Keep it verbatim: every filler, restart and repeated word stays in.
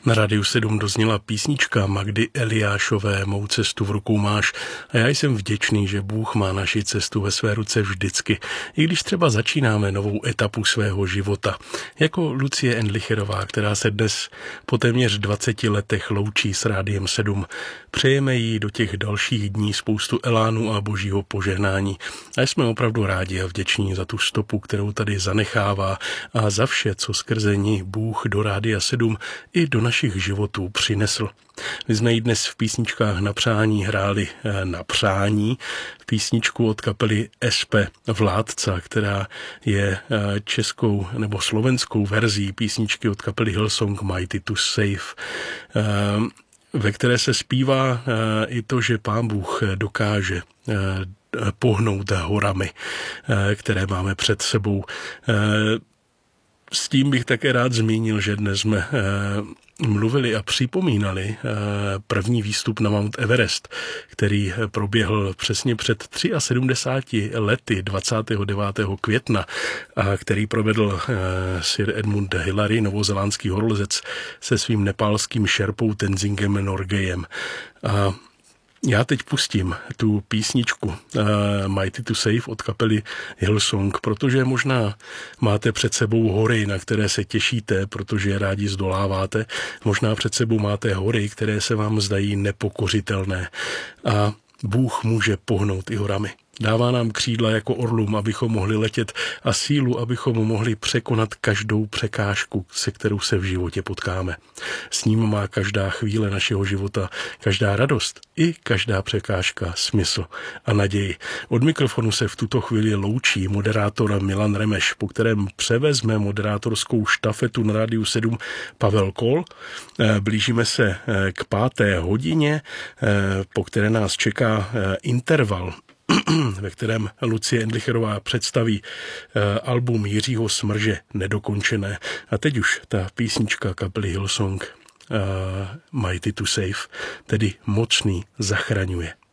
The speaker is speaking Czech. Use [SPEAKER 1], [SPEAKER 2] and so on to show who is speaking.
[SPEAKER 1] Na Rádiu sedm dozněla písnička Magdy Eliášové Mou cestu v rukou máš a já jsem vděčný, že Bůh má naši cestu ve své ruce vždycky, i když třeba začínáme novou etapu svého života. Jako Lucie Endlicherová, která se dnes po téměř dvaceti letech loučí s Rádiem sedm. Přejeme jí do těch dalších dní spoustu elánu a božího požehnání. A jsme opravdu rádi a vděční za tu stopu, kterou tady zanechává a za vše, co skrze ní Bůh do Rádia sedm i do našich životů přinesl. My jsme jí dnes v písničkách na přání hráli na přání písničku od kapely S P Vládca, která je českou nebo slovenskou verzí písničky od kapely Hillsong Mighty to Save, ve které se zpívá i to, že Pán Bůh dokáže pohnout horami, které máme před sebou. S tím bych také rád zmínil, že dnes jsme mluvili a připomínali první výstup na Mount Everest, který proběhl přesně před sedmdesáti třemi lety dvacátého devátého května a který provedl Sir Edmund Hillary, novozélandský horolezec, se svým nepálským šerpou Tenzingem Norgayem. A já teď pustím tu písničku uh, Mighty to Save od kapely Hillsong, protože možná máte před sebou hory, na které se těšíte, protože je rádi zdoláváte. Možná před sebou máte hory, které se vám zdají nepokořitelné. A Bůh může pohnout i horami. Dává nám křídla jako orlům, abychom mohli letět a sílu, abychom mohli překonat každou překážku, se kterou se v životě potkáme. S ním má každá chvíle našeho života, každá radost i každá překážka smysl a naději. Od mikrofonu se v tuto chvíli loučí moderátor Milan Remeš, po kterém převezme moderátorskou štafetu na Rádiu sedm Pavel Kol. Blížíme se k páté hodině, po které nás čeká interval, ve kterém Lucie Endlicherová představí uh, album Jiřího Smrže Nedokončené. A teď už ta písnička kapely Hillsong uh, Mighty to Save, tedy Mocný zachraňuje.